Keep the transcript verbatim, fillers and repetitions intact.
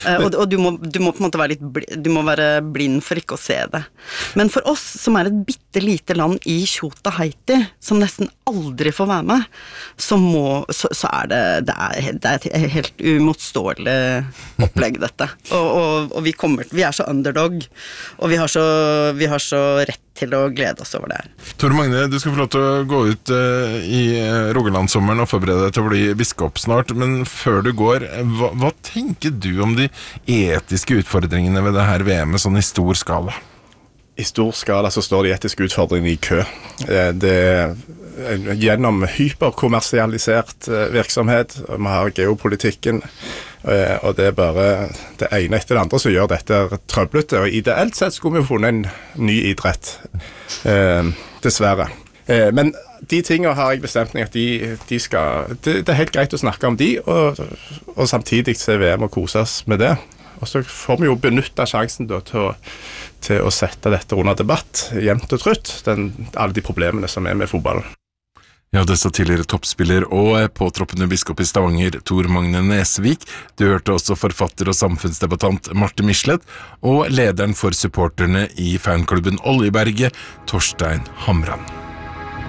og, og du, må, du må på en måte være litt bli, du må være blind for ikke å se det. Men for oss, som er et bitte lite land i Tjota Haiti, som nesten aldri får være med, så, må, så, så er det, det, er, det er et helt umotståelig opplegg, dette. Og, og, og vi, kommer, vi er så underdog, og vi har så, vi har så rett til å glede oss over det her. Tor Magne, du skal få lov til å gå ut uh, i Rogalandssommeren og forberede deg til å bli biskop snart, men før du går, hva, hva tenker du om de etiske utfordringene ved det her V M-et sånn i stor skala? I stor skala så står de etiske utfordringene i kø. Det er gjennom hyperkommersialisert virksomhet, vi har geopolitikken, og det er bare det ene etter det andre som gjør dette trøblete, og ideelt sett skulle vi funnet en ny idrett, dessverre. Men de tingene har jeg bestemt meg at de, de skal, det, det er helt greit å snakke om de, og, og samtidig se V M og koses med det. Og så får vi jo benytte sjansen da, til, å, til å sette dette under debatt, jevnt og trutt, den, alle de problemene som er med fotballen. Ja, det sa tidligere toppspiller og påtroppende biskop i Stavanger, Tor Magne Nesvik. Du hørte også forfatter og samfunnsdebattant Marte Michelet, og lederen for supporterne i fanklubben Oljeberget, Torstein Hamran.